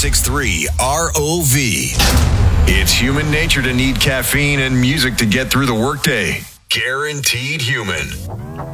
1063 ROV. It's human nature to need caffeine and music to get through the workday. Guaranteed Human.